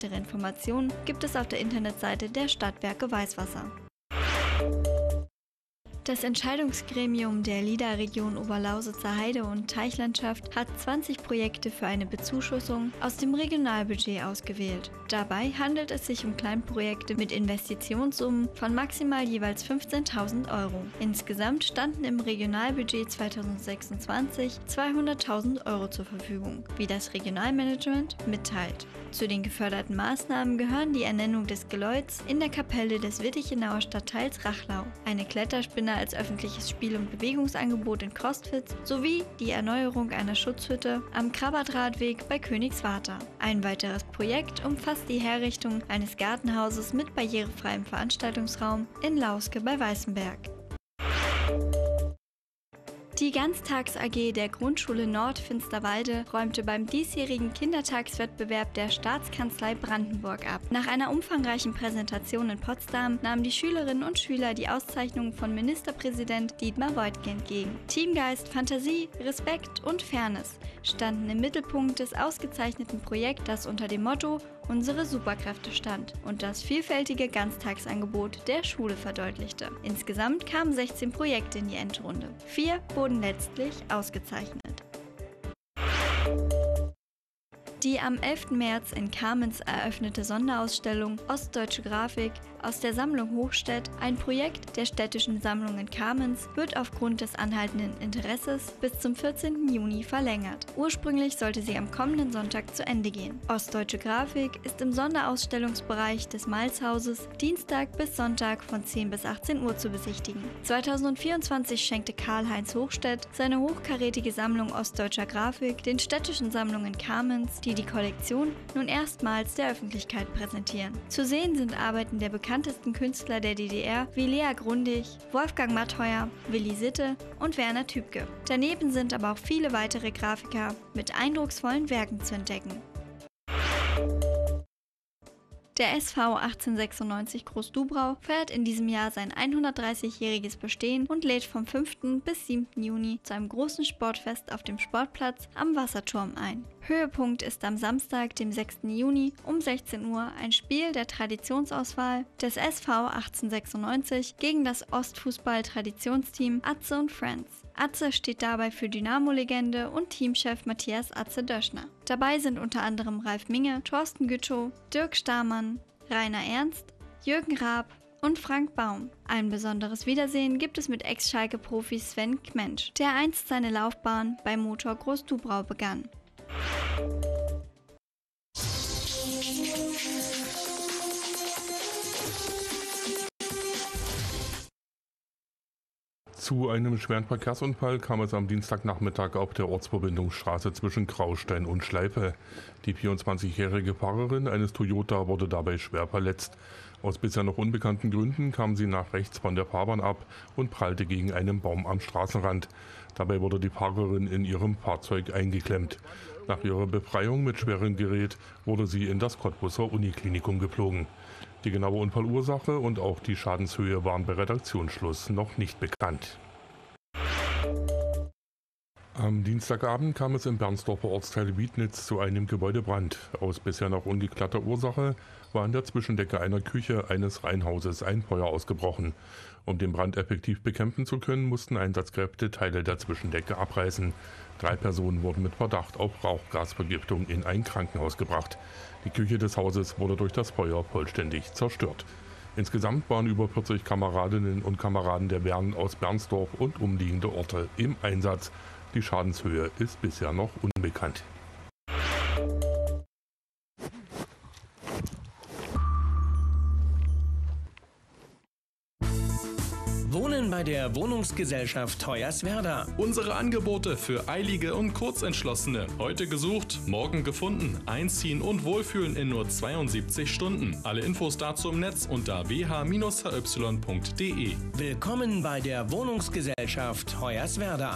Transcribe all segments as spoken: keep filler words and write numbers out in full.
Weitere Informationen gibt es auf der Internetseite der Stadtwerke Weißwasser. Das Entscheidungsgremium der L I D A-Region Oberlausitzer Heide- und Teichlandschaft hat zwanzig Projekte für eine Bezuschussung aus dem Regionalbudget ausgewählt. Dabei handelt es sich um Kleinprojekte mit Investitionssummen von maximal jeweils fünfzehntausend Euro. Insgesamt standen im Regionalbudget zweitausendsechsundzwanzig zweihunderttausend Euro zur Verfügung, wie das Regionalmanagement mitteilt. Zu den geförderten Maßnahmen gehören die Ernennung des Geläuts in der Kapelle des Wittichenauer Stadtteils Rachlau, eine Kletterspinne als öffentliches Spiel- und Bewegungsangebot in Kostwitz sowie die Erneuerung einer Schutzhütte am Krabbertradweg bei Königswartha. Ein weiteres Projekt umfasst die Herrichtung eines Gartenhauses mit barrierefreiem Veranstaltungsraum in Lauske bei Weißenberg. Die Ganztags-A G der Grundschule Nord Finsterwalde räumte beim diesjährigen Kindertagswettbewerb der Staatskanzlei Brandenburg ab. Nach einer umfangreichen Präsentation in Potsdam nahmen die Schülerinnen und Schüler die Auszeichnung von Ministerpräsident Dietmar Woidke entgegen. Teamgeist, Fantasie, Respekt und Fairness standen im Mittelpunkt des ausgezeichneten Projekts, das unter dem Motto Unsere Superkräfte stand und das vielfältige Ganztagsangebot der Schule verdeutlichte. Insgesamt kamen sechzehn Projekte in die Endrunde. Vier wurden letztlich ausgezeichnet. Die am elften März in Kamenz eröffnete Sonderausstellung Ostdeutsche Grafik aus der Sammlung Hochstedt, ein Projekt der Städtischen Sammlung in Kamenz, wird aufgrund des anhaltenden Interesses bis zum vierzehnten Juni verlängert. Ursprünglich sollte sie am kommenden Sonntag zu Ende gehen. Ostdeutsche Grafik ist im Sonderausstellungsbereich des Malzhauses Dienstag bis Sonntag von zehn bis achtzehn Uhr zu besichtigen. zweitausendvierundzwanzig schenkte Karl-Heinz Hochstedt seine hochkarätige Sammlung Ostdeutscher Grafik den Städtischen Sammlungen Kamenz, die die Kollektion nun erstmals der Öffentlichkeit präsentieren. Zu sehen sind Arbeiten der bekanntesten Künstler der D D R wie Lea Grundig, Wolfgang Mattheuer, Willi Sitte und Werner Tübke. Daneben sind aber auch viele weitere Grafiker mit eindrucksvollen Werken zu entdecken. Der S V achtzehnhundertsechsundneunzig Groß-Dubrau feiert in diesem Jahr sein hundertdreißigjähriges Bestehen und lädt vom fünften bis siebten Juni zu einem großen Sportfest auf dem Sportplatz am Wasserturm ein. Höhepunkt ist am Samstag, dem sechsten Juni um sechzehn Uhr ein Spiel der Traditionsauswahl des S V achtzehnhundertsechsundneunzig gegen das Ostfußball-Traditionsteam Atze und Friends. Atze steht dabei für Dynamo-Legende und Teamchef Matthias Atze Döschner. Dabei sind unter anderem Ralf Minge, Thorsten Gütschow, Dirk Stamann, Rainer Ernst, Jürgen Raab und Frank Baum. Ein besonderes Wiedersehen gibt es mit Ex-Schalke-Profi Sven Kmensch, der einst seine Laufbahn bei Motor Groß-Dubrau begann. Zu einem schweren Verkehrsunfall kam es am Dienstagnachmittag auf der Ortsverbindungsstraße zwischen Graustein und Schleife. Die vierundzwanzigjährige Fahrerin eines Toyota wurde dabei schwer verletzt. Aus bisher noch unbekannten Gründen kam sie nach rechts von der Fahrbahn ab und prallte gegen einen Baum am Straßenrand. Dabei wurde die Fahrerin in ihrem Fahrzeug eingeklemmt. Nach ihrer Befreiung mit schwerem Gerät wurde sie in das Cottbuser Uniklinikum geflogen. Die genaue Unfallursache und auch die Schadenshöhe waren bei Redaktionsschluss noch nicht bekannt. Am Dienstagabend kam es im Bernsdorfer Ortsteil Wiednitz zu einem Gebäudebrand. Aus bisher noch ungeklärter Ursache war in der Zwischendecke einer Küche eines Reihenhauses ein Feuer ausgebrochen. Um den Brand effektiv bekämpfen zu können, mussten Einsatzkräfte Teile der Zwischendecke abreißen. Drei Personen wurden mit Verdacht auf Rauchgasvergiftung in ein Krankenhaus gebracht. Die Küche des Hauses wurde durch das Feuer vollständig zerstört. Insgesamt waren über vierzig Kameradinnen und Kameraden der Wehren aus Bernsdorf und umliegende Orte im Einsatz. Die Schadenshöhe ist bisher noch unbekannt. Wohnen bei der Wohnungsgesellschaft Hoyerswerda. Unsere Angebote für Eilige und Kurzentschlossene. Heute gesucht, morgen gefunden. Einziehen und Wohlfühlen in nur zweiundsiebzig Stunden. Alle Infos dazu im Netz unter w h Bindestrich h y punkt d e. Willkommen bei der Wohnungsgesellschaft Hoyerswerda.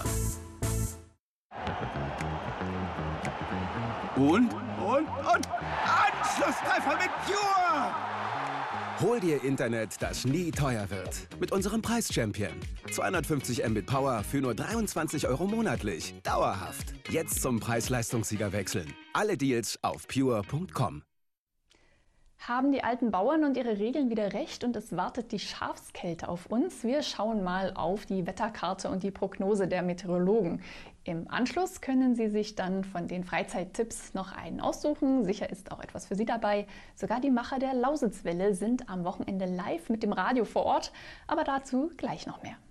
Und, und, und, Anschlusstreffer mit Pure! Hol dir Internet, das nie teuer wird. Mit unserem Preis-Champion. zweihundertfünfzig Mbit Power für nur dreiundzwanzig Euro monatlich. Dauerhaft. Jetzt zum Preis-Leistungssieger wechseln. Alle Deals auf pure punkt com. Haben die alten Bauern und ihre Regeln wieder recht und es wartet die Schafskälte auf uns? Wir schauen mal auf die Wetterkarte und die Prognose der Meteorologen. Im Anschluss können Sie sich dann von den Freizeittipps noch einen aussuchen. Sicher ist auch etwas für Sie dabei. Sogar die Macher der Lausitzwelle sind am Wochenende live mit dem Radio vor Ort, aber dazu gleich noch mehr.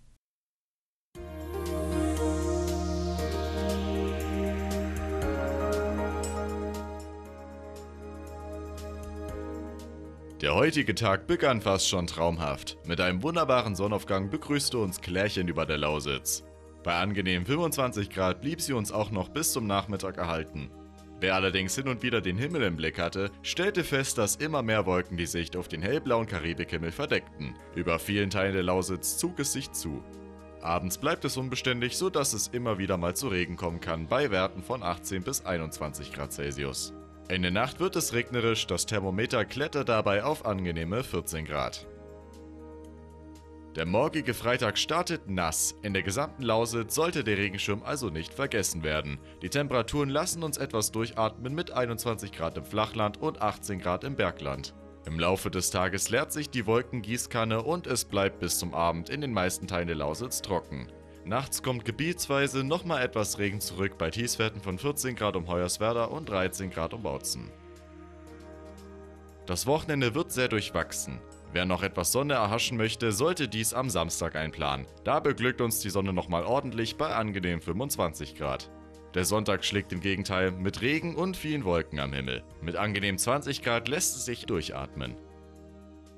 Der heutige Tag begann fast schon traumhaft. Mit einem wunderbaren Sonnenaufgang begrüßte uns Klärchen über der Lausitz. Bei angenehmen fünfundzwanzig Grad blieb sie uns auch noch bis zum Nachmittag erhalten. Wer allerdings hin und wieder den Himmel im Blick hatte, stellte fest, dass immer mehr Wolken die Sicht auf den hellblauen Karibikhimmel verdeckten. Über vielen Teilen der Lausitz zog es sich zu. Abends bleibt es unbeständig, sodass es immer wieder mal zu Regen kommen kann, bei Werten von achtzehn bis einundzwanzig Grad Celsius. In der Nacht wird es regnerisch, das Thermometer klettert dabei auf angenehme vierzehn Grad. Der morgige Freitag startet nass. In der gesamten Lausitz sollte der Regenschirm also nicht vergessen werden. Die Temperaturen lassen uns etwas durchatmen mit einundzwanzig Grad im Flachland und achtzehn Grad im Bergland. Im Laufe des Tages leert sich die Wolkengießkanne und es bleibt bis zum Abend in den meisten Teilen der Lausitz trocken. Nachts kommt gebietsweise nochmal etwas Regen zurück bei Tiefstwerten von vierzehn Grad um Hoyerswerda und dreizehn Grad um Bautzen. Das Wochenende wird sehr durchwachsen. Wer noch etwas Sonne erhaschen möchte, sollte dies am Samstag einplanen. Da beglückt uns die Sonne nochmal ordentlich bei angenehmen fünfundzwanzig Grad. Der Sonntag schlägt im Gegenteil mit Regen und vielen Wolken am Himmel. Mit angenehmen zwanzig Grad lässt es sich durchatmen.